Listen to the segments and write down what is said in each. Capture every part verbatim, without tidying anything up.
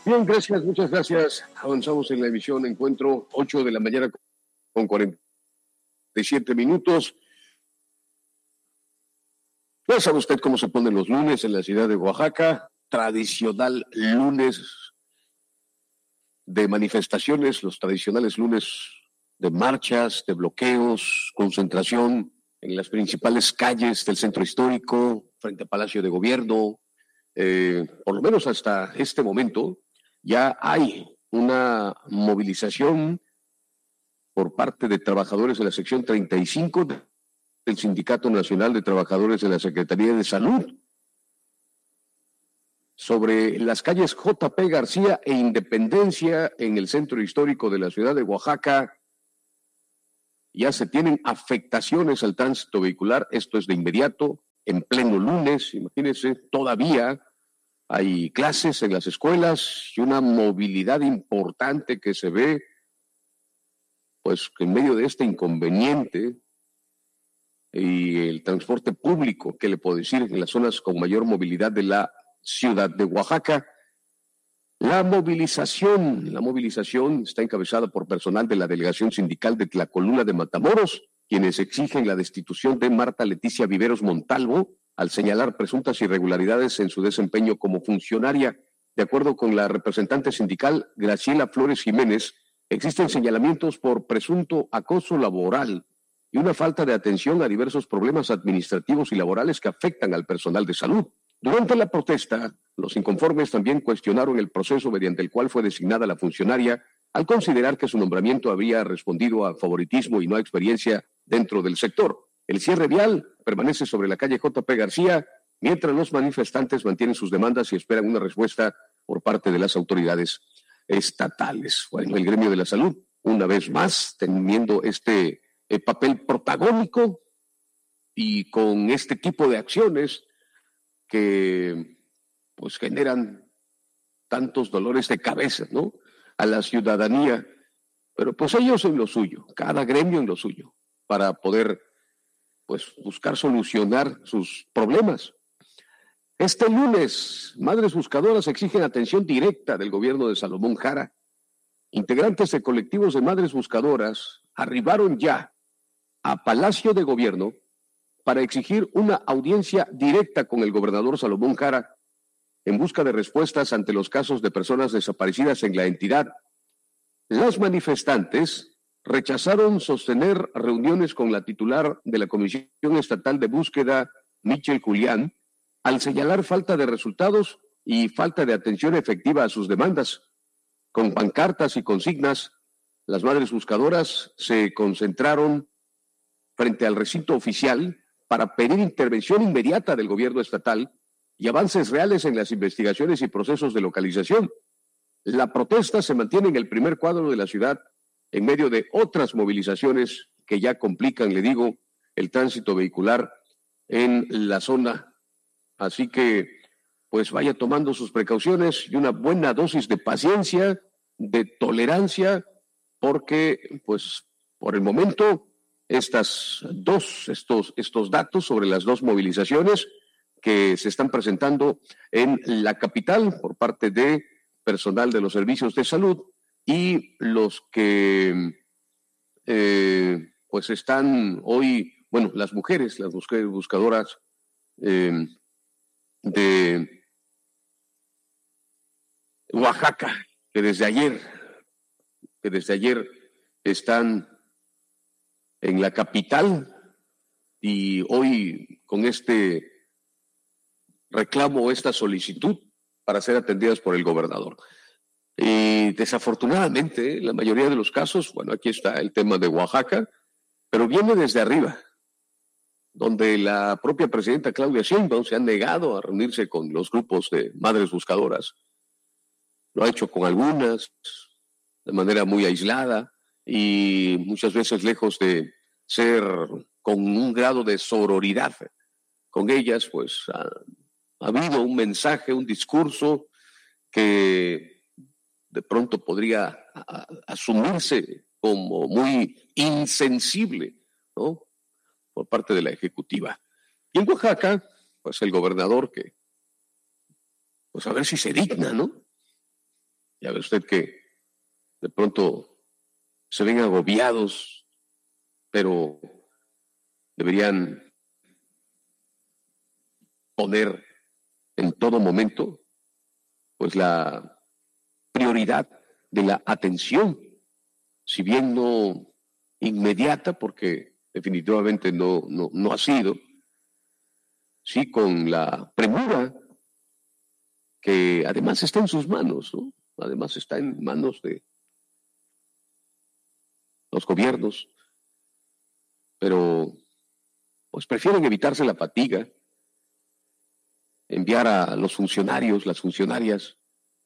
Bien, gracias, muchas gracias. Avanzamos en la emisión Encuentro, ocho de la mañana con cuarenta y siete minutos. Ya sabe usted cómo se ponen los lunes en la ciudad de Oaxaca. Tradicional lunes de manifestaciones, los tradicionales lunes de marchas, de bloqueos, concentración en las principales calles del centro histórico, frente al Palacio de Gobierno. Eh, por lo menos hasta este momento, ya hay una movilización por parte de trabajadores de la sección treinta y cinco del Sindicato Nacional de Trabajadores de la Secretaría de Salud sobre las calles J P García e Independencia en el centro histórico de la ciudad de Oaxaca. Ya se tienen afectaciones al tránsito vehicular, esto es de inmediato, en pleno lunes, imagínense, todavía hay clases en las escuelas y una movilidad importante que se ve, pues que en medio de este inconveniente y el transporte público, que le puedo decir, en las zonas con mayor movilidad de la ciudad de Oaxaca, la movilización, la movilización está encabezada por personal de la delegación sindical de Tlacolula de Matamoros, quienes exigen la destitución de Marta Leticia Viveros Montalvo, al señalar presuntas irregularidades en su desempeño como funcionaria. De acuerdo con la representante sindical Graciela Flores Jiménez, existen señalamientos por presunto acoso laboral y una falta de atención a diversos problemas administrativos y laborales que afectan al personal de salud. Durante la protesta, los inconformes también cuestionaron el proceso mediante el cual fue designada la funcionaria, al considerar que su nombramiento había respondido a favoritismo y no a experiencia dentro del sector. El cierre vial permanece sobre la calle J P García, mientras los manifestantes mantienen sus demandas y esperan una respuesta por parte de las autoridades estatales. Bueno, el gremio de la salud, una vez más, teniendo este eh, papel protagónico y con este tipo de acciones que pues generan tantos dolores de cabeza, ¿no?, a la ciudadanía, pero pues ellos en lo suyo, cada gremio en lo suyo, para poder pues buscar solucionar sus problemas. Este lunes, madres buscadoras exigen atención directa del gobierno de Salomón Jara. Integrantes de colectivos de madres buscadoras arribaron ya a Palacio de Gobierno para exigir una audiencia directa con el gobernador Salomón Jara en busca de respuestas ante los casos de personas desaparecidas en la entidad. Las manifestantes rechazaron sostener reuniones con la titular de la Comisión Estatal de Búsqueda, Michel Julián, al señalar falta de resultados y falta de atención efectiva a sus demandas. Con pancartas y consignas, las madres buscadoras se concentraron frente al recinto oficial para pedir intervención inmediata del gobierno estatal y avances reales en las investigaciones y procesos de localización. La protesta se mantiene en el primer cuadro de la ciudad en medio de otras movilizaciones que ya complican, le digo, el tránsito vehicular en la zona. Así que, pues vaya tomando sus precauciones y una buena dosis de paciencia, de tolerancia, porque, pues, por el momento, estas dos, estos, estos datos sobre las dos movilizaciones que se están presentando en la capital por parte de personal de los servicios de salud y los que eh, pues están hoy, bueno, las mujeres, las mujeres buscadoras eh, de Oaxaca, que desde ayer, que desde ayer están en la capital y hoy con este reclamo, esta solicitud para ser atendidas por el gobernador. Y desafortunadamente, la mayoría de los casos, bueno, aquí está el tema de Oaxaca, pero viene desde arriba, donde la propia presidenta Claudia Sheinbaum se ha negado a reunirse con los grupos de madres buscadoras. Lo ha hecho con algunas, de manera muy aislada y muchas veces lejos de ser con un grado de sororidad con ellas, pues ha, ha habido un mensaje, un discurso que de pronto podría a, a, asumirse como muy insensible, ¿no?, por parte de la ejecutiva. Y en Oaxaca, pues el gobernador que, pues a ver si se digna, ¿no?, Ya ve usted que de pronto se ven agobiados, pero deberían poner en todo momento pues la prioridad de la atención, si bien no inmediata, porque definitivamente no, no, no ha sido, sí con la premura que además está en sus manos, ¿no? Además está en manos de los gobiernos, pero pues prefieren evitarse la fatiga, enviar a los funcionarios, las funcionarias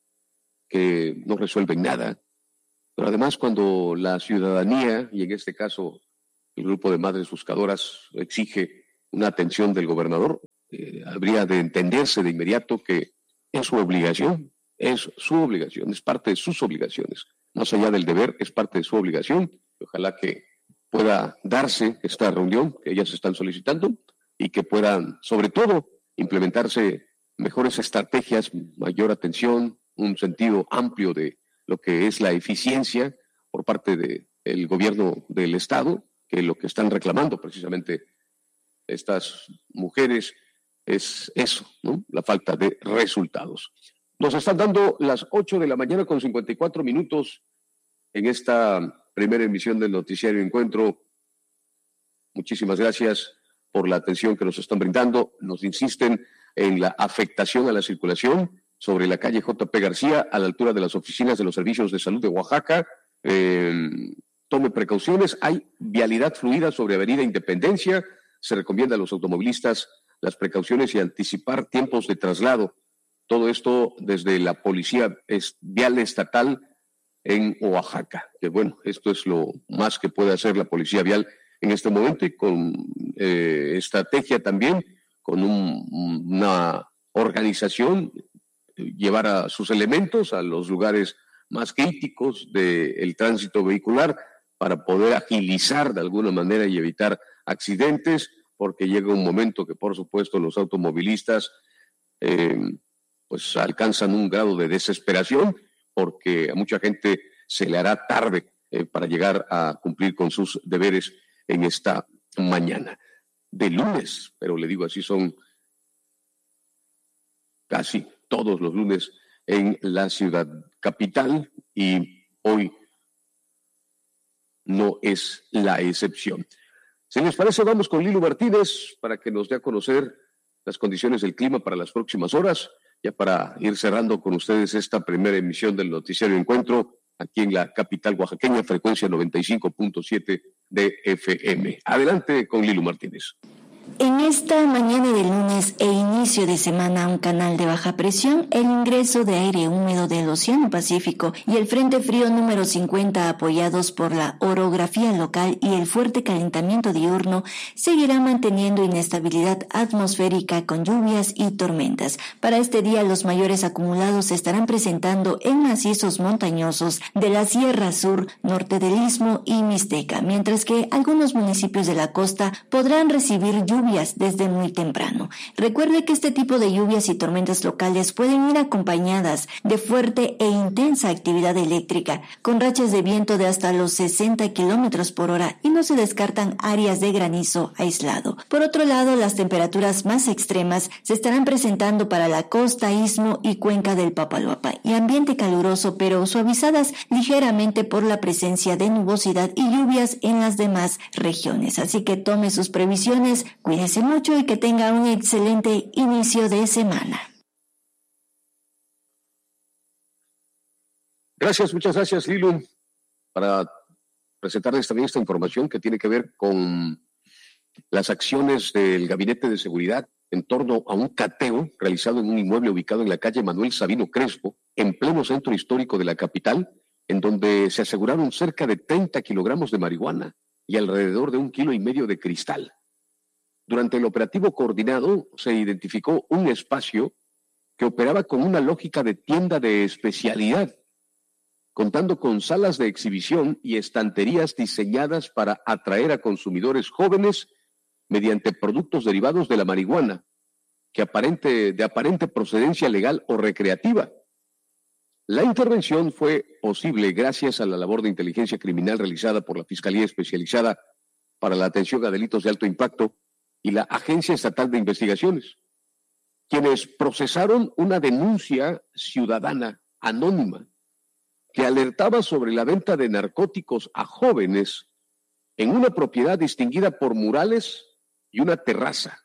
que no resuelven nada, pero además cuando la ciudadanía, y en este caso el grupo de madres buscadoras, exige una atención del gobernador, eh, habría de entenderse de inmediato que es su obligación, es su obligación, es parte de sus obligaciones, más allá del deber, es parte de su obligación, y ojalá que pueda darse esta reunión que ellas están solicitando y que puedan, sobre todo, implementarse mejores estrategias, mayor atención, un sentido amplio de lo que es la eficiencia por parte del gobierno del Estado, que lo que están reclamando precisamente estas mujeres es eso, ¿no? La falta de resultados. Nos están dando las ocho de la mañana con cincuenta y cuatro minutos en esta primera emisión del Noticiario Encuentro. Muchísimas gracias por la atención que nos están brindando. Nos insisten en la afectación a la circulación sobre la calle J P García, a la altura de las oficinas de los servicios de salud de Oaxaca. Eh, tome precauciones. Hay vialidad fluida sobre Avenida Independencia. Se recomienda a los automovilistas las precauciones y anticipar tiempos de traslado. Todo esto desde la Policía Vial Estatal en Oaxaca. Que bueno, esto es lo más que puede hacer la Policía Vial en este momento y con eh, estrategia también, con un, una organización, llevar a sus elementos a los lugares más críticos del tránsito vehicular para poder agilizar de alguna manera y evitar accidentes, porque llega un momento que por supuesto los automovilistas eh, pues alcanzan un grado de desesperación porque a mucha gente se le hará tarde eh, para llegar a cumplir con sus deberes en esta mañana de lunes, pero le digo así son casi todos los lunes en la ciudad capital y hoy no es la excepción. Si les parece, vamos con Lilu Martínez para que nos dé a conocer las condiciones del clima para las próximas horas, ya para ir cerrando con ustedes esta primera emisión del Noticiario Encuentro aquí en la capital oaxaqueña, frecuencia noventa y cinco punto siete de F M. Adelante con Lilu Martínez. En esta mañana de lunes e inicio de semana a un canal de baja presión, el ingreso de aire húmedo del Océano Pacífico y el Frente Frío número cincuenta apoyados por la orografía local y el fuerte calentamiento diurno seguirán manteniendo inestabilidad atmosférica con lluvias y tormentas. Para este día los mayores acumulados se estarán presentando en macizos montañosos de la Sierra Sur, norte del Istmo y Mixteca, mientras que algunos municipios de la costa podrán recibir lluvias lluvias desde muy temprano. Recuerde que este tipo de lluvias y tormentas locales pueden ir acompañadas de fuerte e intensa actividad eléctrica, con rachas de viento de hasta los sesenta kilómetros por hora y no se descartan áreas de granizo aislado. Por otro lado, las temperaturas más extremas se estarán presentando para la costa, istmo y cuenca del Papaloapa y ambiente caluroso pero suavizadas ligeramente por la presencia de nubosidad y lluvias en las demás regiones. Así que tome sus previsiones, cuídese mucho y que tenga un excelente inicio de semana. Gracias, muchas gracias, Lilu, para presentarles también esta información que tiene que ver con las acciones del Gabinete de Seguridad en torno a un cateo realizado en un inmueble ubicado en la calle Manuel Sabino Crespo, en pleno centro histórico de la capital, en donde se aseguraron cerca de treinta kilogramos de marihuana y alrededor de un kilo y medio de cristal. Durante el operativo coordinado se identificó un espacio que operaba con una lógica de tienda de especialidad, contando con salas de exhibición y estanterías diseñadas para atraer a consumidores jóvenes mediante productos derivados de la marihuana, que aparente, de aparente procedencia legal o recreativa. La intervención fue posible gracias a la labor de inteligencia criminal realizada por la Fiscalía Especializada para la Atención a Delitos de Alto Impacto y la Agencia Estatal de Investigaciones, quienes procesaron una denuncia ciudadana anónima que alertaba sobre la venta de narcóticos a jóvenes en una propiedad distinguida por murales y una terraza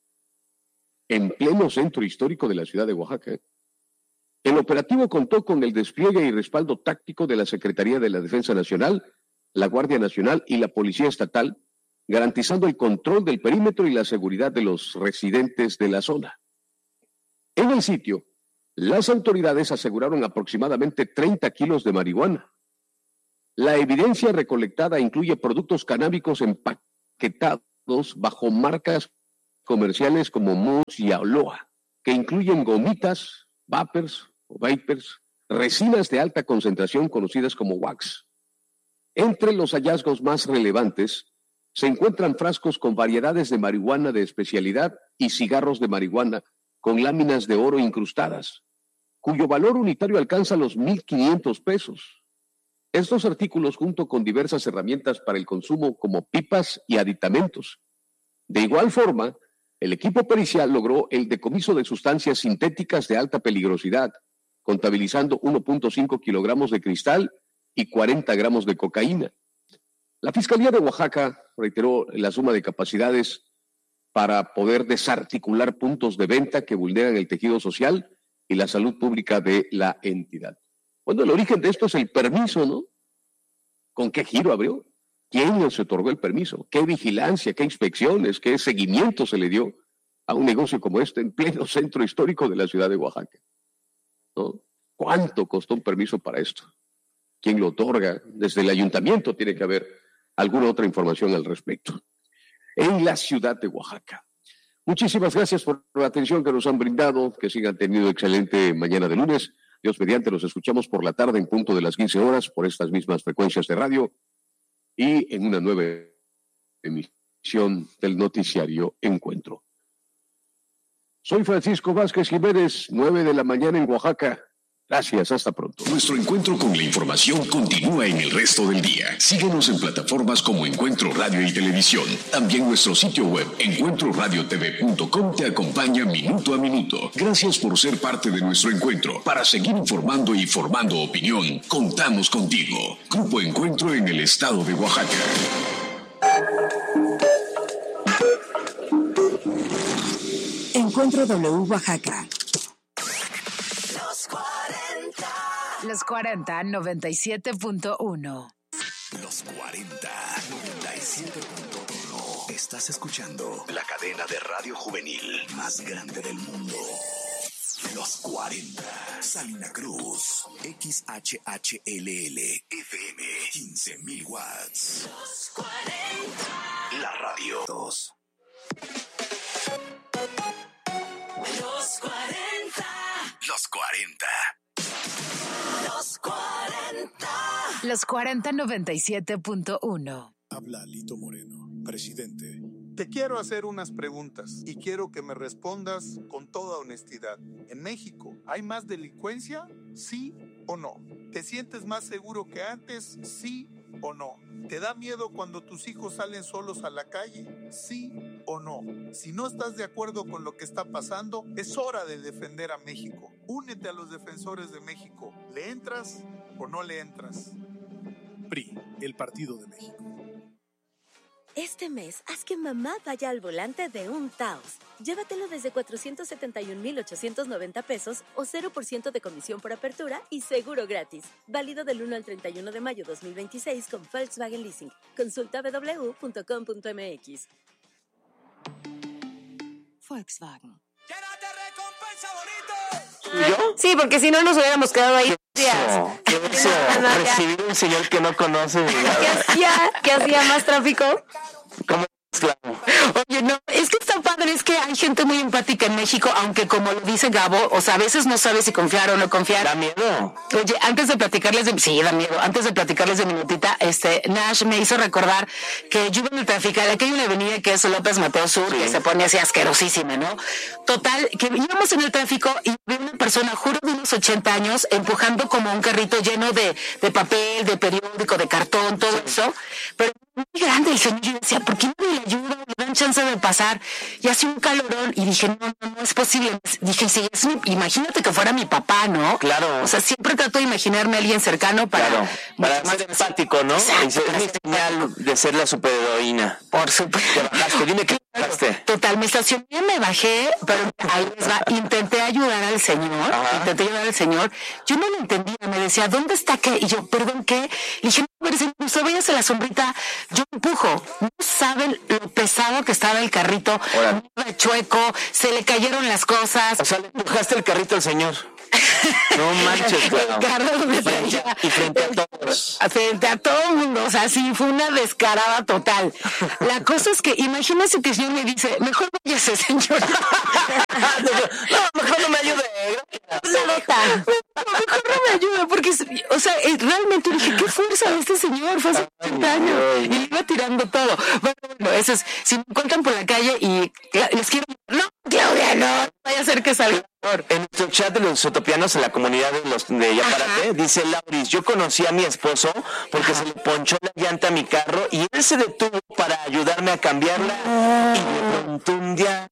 en pleno centro histórico de la ciudad de Oaxaca. El operativo contó con el despliegue y respaldo táctico de la Secretaría de la Defensa Nacional, la Guardia Nacional y la Policía Estatal, garantizando el control del perímetro y la seguridad de los residentes de la zona. En el sitio, las autoridades aseguraron aproximadamente treinta kilos de marihuana. La evidencia recolectada incluye productos canábicos empaquetados bajo marcas comerciales como Mus y Aloha, que incluyen gomitas, vapers o vapers, resinas de alta concentración conocidas como wax. Entre los hallazgos más relevantes se encuentran frascos con variedades de marihuana de especialidad y cigarros de marihuana con láminas de oro incrustadas, cuyo valor unitario alcanza los mil quinientos pesos. Estos artículos, junto con diversas herramientas para el consumo como pipas y aditamentos. De igual forma, el equipo pericial logró el decomiso de sustancias sintéticas de alta peligrosidad, contabilizando uno punto cinco kilogramos de cristal y cuarenta gramos de cocaína. La Fiscalía de Oaxaca reiteró la suma de capacidades para poder desarticular puntos de venta que vulneran el tejido social y la salud pública de la entidad. Bueno, el origen de esto es el permiso, ¿no? ¿Con qué giro abrió? ¿Quién les otorgó el permiso? ¿Qué vigilancia, qué inspecciones, qué seguimiento se le dio a un negocio como este en pleno centro histórico de la ciudad de Oaxaca? ¿No? ¿Cuánto costó un permiso para esto? ¿Quién lo otorga? Desde el ayuntamiento tiene que haber alguna otra información al respecto. En la ciudad de Oaxaca. Muchísimas gracias por la atención que nos han brindado. Que sigan teniendo excelente mañana de lunes. Dios mediante, los escuchamos por la tarde en punto de las quince horas por estas mismas frecuencias de radio y en una nueva emisión del noticiario Encuentro. Soy Francisco Vázquez Jiménez, nueve de la mañana en Oaxaca. Gracias, hasta pronto. Nuestro encuentro con la información continúa en el resto del día. Síguenos en plataformas como Encuentro Radio y Televisión. También nuestro sitio web, encuentro radio t v punto com, te acompaña minuto a minuto. Gracias por ser parte de nuestro encuentro. Para seguir informando y formando opinión, contamos contigo. Grupo Encuentro en el estado de Oaxaca. Encuentro W Oaxaca. Los cuarenta, noventa y siete punto uno. Los cuarenta, noventa y siete punto uno. Estás escuchando la cadena de radio juvenil más grande del mundo. Los cuarenta. Salina Cruz. X H H L L. F M. quince mil watts. Los cuarenta. La radio. Dos. Los cuarenta. Los cuarenta. Los cuarenta. Los cuarenta, noventa y siete punto uno. Habla Lito Moreno, presidente. Te quiero hacer unas preguntas y quiero que me respondas con toda honestidad. ¿En México hay más delincuencia? ¿Sí o no? ¿Te sientes más seguro que antes? ¿Sí o no? ¿Te da miedo cuando tus hijos salen solos a la calle? ¿Sí o no? Si no estás de acuerdo con lo que está pasando, es hora de defender a México. Únete a los defensores de México. ¿Le entras o no le entras? P R I, el Partido de México. Este mes, haz que mamá vaya al volante de un Taos. Llévatelo desde cuatrocientos setenta y un mil ochocientos noventa pesos o cero por ciento de comisión por apertura y seguro gratis. Válido del uno al treinta y uno de mayo dos mil veintiséis con Volkswagen Leasing. Consulta w w w punto com punto m x. Volkswagen. ¡Llénate recompensa, bonito! ¿Yo? Sí, porque si no nos hubiéramos quedado ahí días. ¿Qué eso? Recibir un señor que no conoce. ¿Qué hacía? ¿Qué hacía más tráfico? ¿Cómo Claro. Oye, no, es que está padre, es que hay gente muy empática en México, aunque como lo dice Gabo, o sea, a veces no sabes si confiar o no confiar. Da miedo. Oye, antes de platicarles de... Sí, da miedo. Antes de platicarles de minutita, este, Nash me hizo recordar que yo iba en el trafical, aquí hay una avenida que es López Mateo Sur, sí, que se pone así asquerosísima, ¿no? Total, que íbamos en el tráfico y vi una persona, juro de unos ochenta años, empujando como un carrito lleno de, de papel, de periódico, de cartón, todo sí. eso, pero muy grande el señor. Yo decía, ¿por qué no le ayuda? Le dan chance de pasar. Y hace un calorón. Y dije, no, no, no es posible. Dije, sí, es mi, imagínate que fuera mi papá, ¿no? Claro. O sea, siempre trato de imaginarme a alguien cercano para... Claro, para ser empático, ¿no? Exacto, es mi señal de ser la superheroína. Por supuesto. Te bajaste, dime qué bajaste. Total, me estacioné, me bajé, pero ahí les va. Intenté ayudar al señor. Ajá. Intenté ayudar al señor. Yo no lo entendía. Me decía, ¿dónde está qué? Y yo, ¿perdón qué? Le dije, no, pero señor, usted váyase a la sombrita. Yo empujo. No saben lo pesado que estaba el carrito. Iba chueco, se le cayeron las cosas. O sea, le empujaste el carrito al señor. No manches, claro. El carro donde traía. Y frente a todos. Frente a todo el mundo. O sea, sí, fue una descarada total. La cosa es que, imagínense que el señor me dice, mejor váyase, señor. No, mejor no me ayude. Mejor no me ayude, porque, o sea, realmente dije, qué fuerza de este señor. Fue hace ochenta años. Y le iba tirando todo. Bueno, bueno, eso es, si me encuentran por la calle y les quiero... No, Claudia, no, vaya a ser que salga. En nuestro chat de los utopianos en la comunidad de los de Yaparate, dice Lauris, yo conocí a mi esposo porque Ajá. se le ponchó la llanta a mi carro y él se detuvo para ayudarme a cambiarla oh. y de pronto un día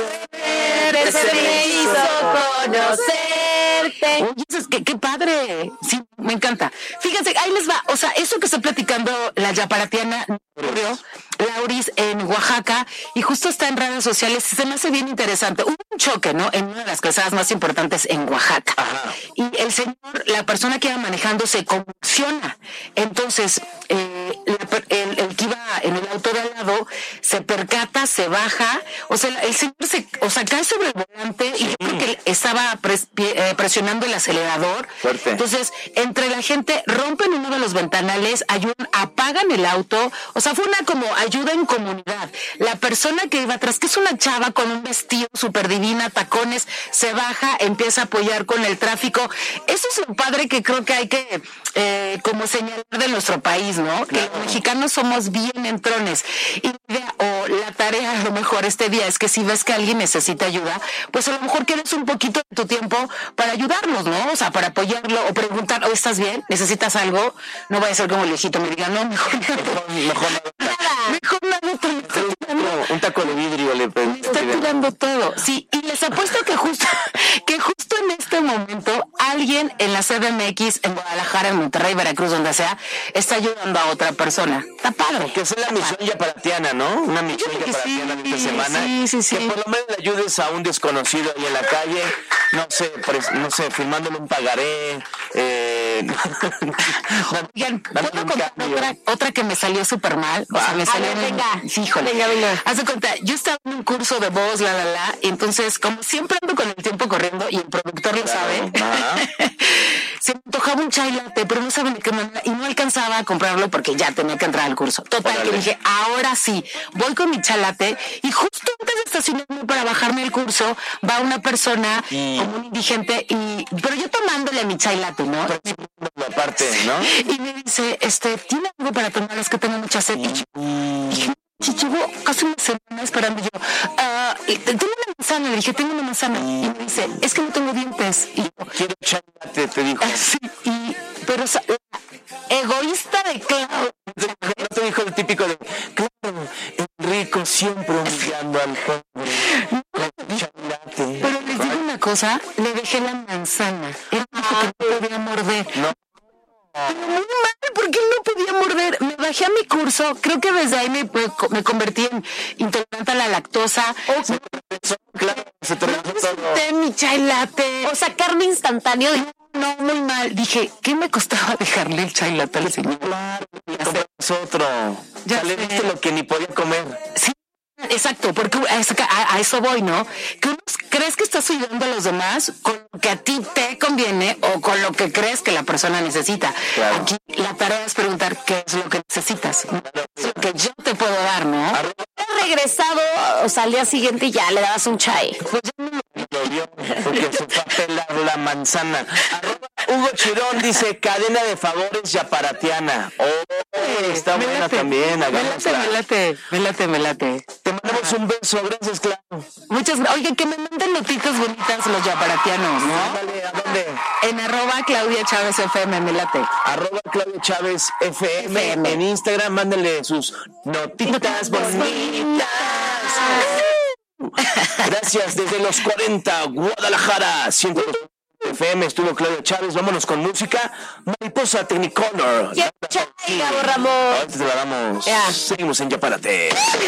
se, se me hizo conocerte. Oye, eso es que qué padre. Sí, me encanta. Fíjense, ahí les va, o sea, eso que está platicando la yaparatiana Lauris en Oaxaca y justo está en redes sociales, se me hace bien interesante. Hubo un choque, ¿no? En una de las calzadas más importantes en Oaxaca. Ajá. Y el señor, la persona que iba manejando se convulsiona. Entonces, eh, la, el, el que iba en el auto de al lado se percata, se baja, o sea, el señor se, o sea, cae sobre el volante y yo creo que estaba pres, eh, presionando el acelerador. Fuerte. Entonces, entre la gente rompen uno de los ventanales, ayudan, apagan el auto, o sea, fue una como ayuda en comunidad. La persona que iba atrás, que es una chava con un vestido súper divina, tacones, se baja, empieza a apoyar con el tráfico. Eso es lo padre que creo que hay que eh, como señalar de nuestro país, ¿no? Claro. Que los mexicanos somos bien entrones. Y la idea o la tarea a lo mejor este día es que si ves que alguien necesita ayuda, pues a lo mejor quieres un poquito de tu tiempo para ayudarlos, ¿no? O sea, para apoyarlo o preguntar, ¿oh, estás bien? ¿Necesitas algo? No vaya a ser como el viejito me diga, no, mejor mejor, mejor nada. Mejor nada, me está tirando, un taco de vidrio le pedí. Me está tirando todo. Sí, y les apuesto que justo, que justo en este momento alguien en la C D M X, en Guadalajara, en Monterrey, Veracruz, donde sea, está ayudando a otra persona. Está padre. Que es la misión yaparatiana, ¿no? Una misión yaparatiana sí, de esta semana. Sí, sí, sí. Que por lo menos le ayudes a un desconocido ahí en la calle, no sé, pres, no sé, firmándole un pagaré. Eh, Oigan, ¿puedo contar otra, otra que me salió súper mal? O sea, me salió ver, venga, sí, híjole. venga, venga. Haz de cuenta, yo estaba en un curso de voz, la, la, la, y entonces, como siempre ando con el tiempo corriendo, y el productor lo claro, sabe, se me antojaba un chai latte, pero no saben de qué manera, y no alcanzaba a comprarlo porque ya tenía que entrar al curso. Total, Órale. que dije, ahora sí, voy con mi chai latte, y justo antes de estacionarme para bajarme el curso, va una persona y... como un indigente, y pero yo tomándole mi chai latte, ¿no? Aparte, ¿no? Y me dice, este, ¿tiene algo para tomar? Es que tengo mucha sed. Y yo, Mm. dije, si llevo casi una semana esperando yo, uh, tengo una manzana, le dije, tengo una manzana. Y me dice, es que no tengo dientes. Y yo, quiero chocolate, te dijo. Sí, y, pero o sea, egoísta de Clau. No te dijo el típico de, claro, Enrico siempre humillando al pobre. Chocolate. Pero les digo una cosa, le dejé la manzana. Era un hijo que no podía morder. No. Pero muy mal, porque él no podía morder. Me bajé a mi curso, creo que desde ahí me, me convertí en intolerante a la lactosa. Oh, se te regresó, claro, se te regresó no todo. Necesité mi chai latte. O sea, carne instantáneo. No, muy mal. Dije, ¿qué me costaba dejarle el chai latte al señor? Claro, es otro. Ya ya le diste lo que ni podía comer. Sí. Exacto, porque a, a eso voy, ¿no? Que uno crees que estás ayudando a los demás con lo que a ti te conviene o con lo que crees que la persona necesita. Claro. Aquí la tarea es preguntar qué es lo que necesitas. ¿No? Claro. Es lo que yo te puedo dar, ¿no? Arroba, regresado, o sea, al día siguiente y ya le dabas un chai. pues ya no lo vio, porque se fue a pelar la manzana. Arroba Hugo Chirón dice, cadena de favores yaparatiana. Oh, está me buena late, también. Me late, me late, me late, me late. Te mandamos un beso, gracias, Clau. Muchas gracias. Oigan, que me manden notitas bonitas los yaparatianos, ¿no? Dale, ¿a dónde? En arroba Claudia Chávez F M, me late. Arroba Claudia Chávez F M, F M. en Instagram, mándenle sus notitas bonitas. Gracias desde los cuarenta, Guadalajara, ciento dos F M, estuvo Claudia Chávez. Vámonos con música. Mariposa Technicolor. Ya, chai, Gabo Ramón. Ahorita te la damos. Ya. Seguimos en Yapárate.